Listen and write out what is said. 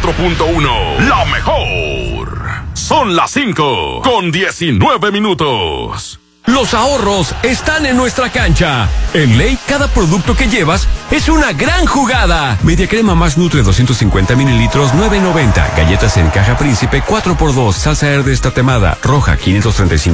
94.1. La mejor. Son las 5:19. Los ahorros están en nuestra cancha. En Ley, cada producto que llevas es una gran jugada. Media crema más Nutre 250 mililitros, 9.90. Galletas en caja Príncipe 4x2. Salsa Herdes tatemada roja 535.